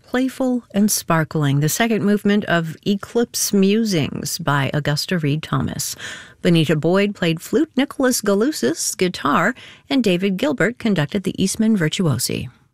playful and sparkling, the second movement of Eclipse Musings by Augusta Reed Thomas. Bonita Boyd played flute, Nicholas Galusis guitar, and David Gilbert conducted the Eastman Virtuosi.